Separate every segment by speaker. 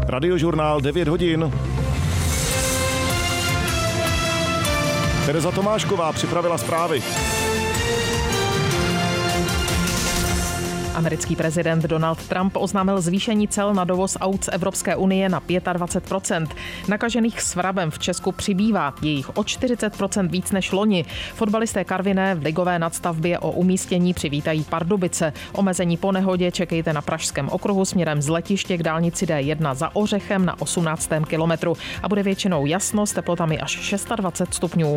Speaker 1: Radiožurnál 9 hodin. Tereza Tomášková připravila zprávy.
Speaker 2: Americký prezident Donald Trump oznámil zvýšení cel na dovoz aut z Evropské unie na 25%. Nakažených svrabem v Česku přibývá, je jich o 40% víc než loni. Fotbalisté Karviné v ligové nadstavbě o umístění přivítají Pardubice. Omezení po nehodě čekejte na Pražském okruhu směrem z letiště k dálnici D1 za Ořechem na 18. kilometru. A bude většinou jasno s teplotami až 26 stupňů.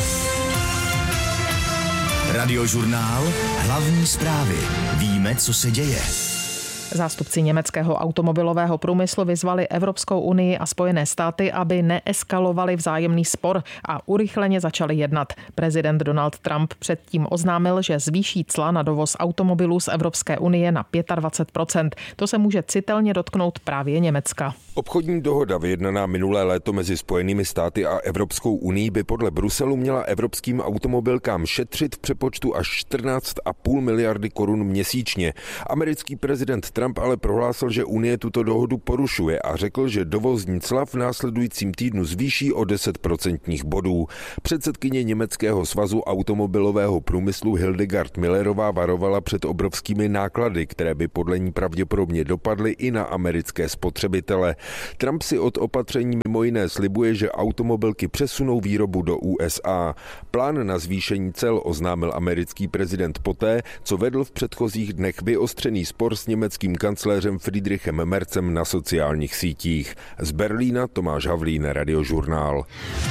Speaker 3: Radiožurnál, hlavní zprávy. Víme, co se děje.
Speaker 2: Zástupci německého automobilového průmyslu vyzvali Evropskou unii a Spojené státy, aby neeskalovali vzájemný spor a urychleně začali jednat. Prezident Donald Trump předtím oznámil, že zvýší cla na dovoz automobilů z Evropské unie na 25%. To se může citelně dotknout právě Německa.
Speaker 4: Obchodní dohoda vyjednaná minulé léto mezi Spojenými státy a Evropskou unií by podle Bruselu měla evropským automobilkám šetřit v přepočtu až 14,5 miliardy korun měsíčně. Americký prezident Trump ale prohlásil, že Unie tuto dohodu porušuje a řekl, že dovozní cla v následujícím týdnu zvýší o 10% bodů. Předsedkyně Německého svazu automobilového průmyslu Hildegard Millerová varovala před obrovskými náklady, které by podle ní pravděpodobně dopadly i na americké spotřebitele. Trump si od opatření mimo jiné slibuje, že automobilky přesunou výrobu do USA. Plán na zvýšení cel oznámil americký prezident poté, co vedl v předchozích dnech vyostřený spor s německým kancléřem Friedrichem Merzem na sociálních sítích. Z Berlína Tomáš Havlín, Radiožurnál.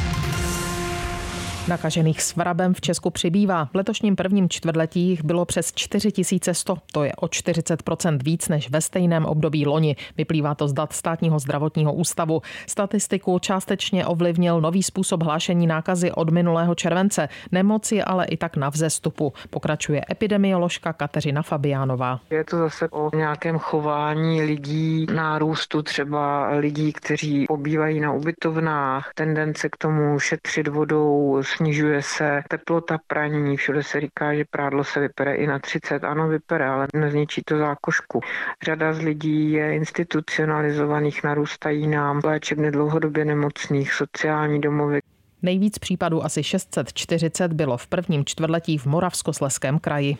Speaker 2: Nakažených svrabem v Česku přibývá. V letošním prvním čtvrtletí jich bylo přes 4100. To je o 40% víc než ve stejném období loni. Vyplývá to z dat Státního zdravotního ústavu. Statistiku částečně ovlivnil nový způsob hlášení nákazy od minulého července. Nemoc je ale i tak na vzestupu. Pokračuje epidemioložka Kateřina Fabiánová.
Speaker 5: Je to zase o nějakém chování lidí, nárůstu třeba lidí, kteří pobývají na ubytovnách, tendence k tomu šetřit vodou, snižuje se teplota praní, všude se říká, že prádlo se vypere i na 30, ano vypere, ale nezničí to zákošku. Řada z lidí je institucionalizovaných, narůstají nám léčebny dlouhodobě nemocných, sociální domovy.
Speaker 2: Nejvíc případů, asi 640, bylo v prvním čtvrtletí v Moravskoslezském kraji.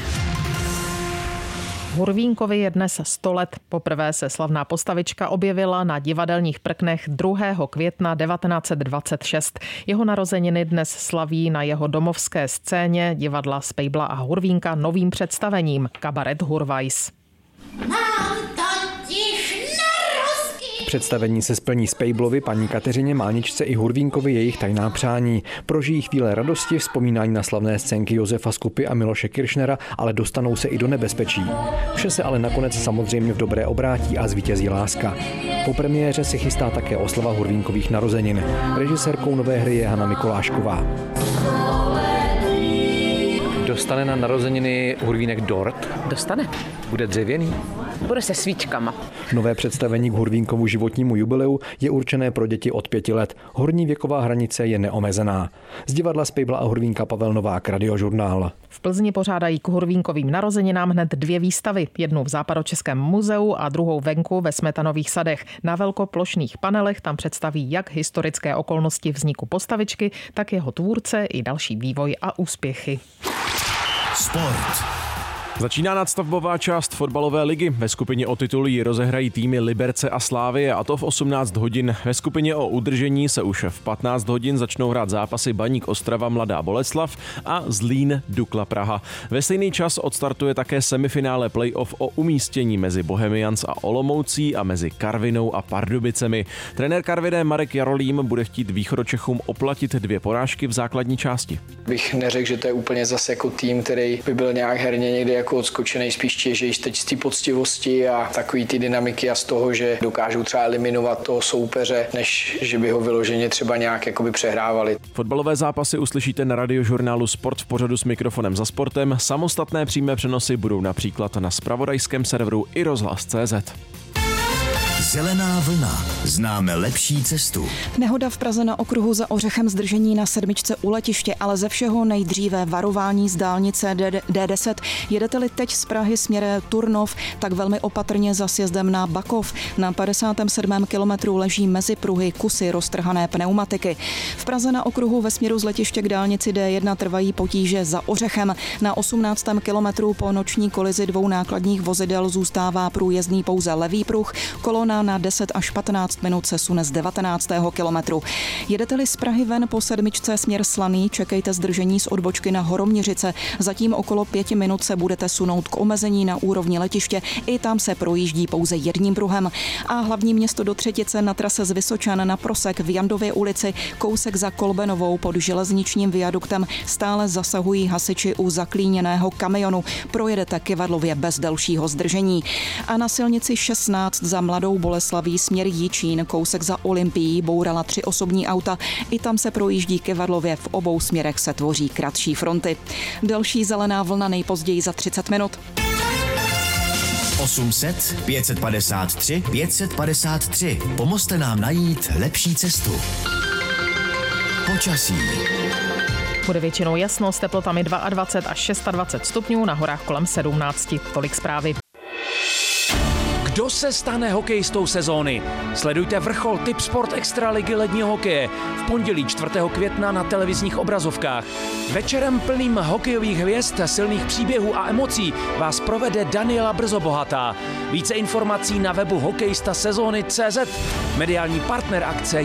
Speaker 2: Hurvínkovi je dnes 100 let. Poprvé se slavná postavička objevila na divadelních prknech 2. května 1926. Jeho narozeniny dnes slaví na jeho domovské scéně divadla Spejbla a Hurvínka novým představením Kabaret Hurvajs.
Speaker 6: Představení se splní Spejblovi, paní Kateřině, Máničce i Hurvínkovi jejich tajná přání. Prožijí chvíle radosti, vzpomínání na slavné scénky Josefa Skupy a Miloše Kiršnera, ale dostanou se i do nebezpečí. Vše se ale nakonec samozřejmě v dobré obrátí a zvítězí láska. Po premiéře se chystá také oslava Hurvínkových narozenin. Režisérkou nové hry je Hana Mikolášková. Dostane na narozeniny Hurvínek dort?
Speaker 7: Dostane.
Speaker 6: Bude dřevěný?
Speaker 7: Bude se svíčkama.
Speaker 6: Nové představení k Hurvínkovu životnímu jubileu je určené pro děti od 5 let. Horní věková hranice je neomezená. Z divadla Spejbla a Hurvínka Pavel Novák, Radiožurnál.
Speaker 2: V Plzni pořádají k Hurvínkovým narozeninám hned 2 výstavy. Jednu v Západočeském muzeu a druhou venku ve Smetanových sadech. Na velkoplošných panelech tam představí jak historické okolnosti vzniku postavičky, tak jeho tvůrce i další vývoj a úspěchy.
Speaker 3: Sport.
Speaker 1: Začíná nadstavbová část fotbalové ligy. Ve skupině o titul ji rozehrají týmy Liberce a Slavie, a to v 18 hodin. Ve skupině o udržení se už v 15 hodin začnou hrát zápasy Baník Ostrava Mladá Boleslav a Zlín Dukla Praha. Ve stejný čas odstartuje také semifinále playoff o umístění mezi Bohemians a Olomoucí a mezi Karvinou a Pardubicemi. Trenér Karviné Marek Jarolím bude chtít Východočechům oplatit 2 porážky v základní části.
Speaker 8: Bych neřekl, že to je úplně zase jako tým, který by byl nějak herně někdy jako odskočený, spíš těžeji teď z té poctivosti a takový ty dynamiky a z toho, že dokážou třeba eliminovat toho soupeře, než že by ho vyloženě třeba nějak jakoby přehrávali.
Speaker 1: Fotbalové zápasy uslyšíte na Radiožurnálu Sport v pořadu S mikrofonem za sportem. Samostatné přímé přenosy budou například na zpravodajském serveru iRozhlas.cz.
Speaker 3: Zelená vlna. Známe lepší cestu.
Speaker 7: Nehoda v Praze na okruhu za Ořechem, zdržení na 7 u letiště, ale ze všeho nejdříve varování z dálnice D10. Jedete-li teď z Prahy směrem Turnov, tak velmi opatrně za sjezdem na Bakov. Na 57. kilometru leží mezi pruhy kusy roztrhané pneumatiky. V Praze na okruhu ve směru z letiště k dálnici D1 trvají potíže za Ořechem. Na 18. kilometru po noční kolizi 2 nákladních vozidel zůstává průjezdný pouze levý pruh. Kolona na 10 až 15 minut se sune z 19. kilometru. Jedete-li z Prahy ven po 7 směr Slaný, čekejte zdržení z odbočky na Horoměřice. Zatím okolo 5 minut se budete sunout k omezení na úrovni letiště. I tam se projíždí pouze jedním pruhem. A hlavní město do Třetice na trase z Vysočan na Prosek v Jandově ulici, kousek za Kolbenovou pod železničním viaduktem stále zasahují hasiči u zaklíněného kamionu. Projedete Kyvadlově bez dalšího zdržení. A na silnici 16 za Mladou Boleslaví směr Jičín, kousek za Olympií, bourala 3 osobní auta. I tam se projíždí Kyvadlově, v obou směrech se tvoří kratší fronty. Další zelená vlna nejpozději za 30 minut.
Speaker 3: 800 553 553. Pomozte nám najít lepší cestu. Počasí.
Speaker 2: Bude většinou jasno s teplotami 22 až 26 stupňů, na horách kolem 17. Tolik zprávy.
Speaker 9: Kdo se stane hokejistou sezóny? Sledujte vrchol Tipsport Extraligy ledního hokeje v pondělí 4. května na televizních obrazovkách. Večerem plným hokejových hvězd, silných příběhů a emocí vás provede Daniela Brzobohatá. Více informací na webu hokejistasezony.cz. Mediální partner akce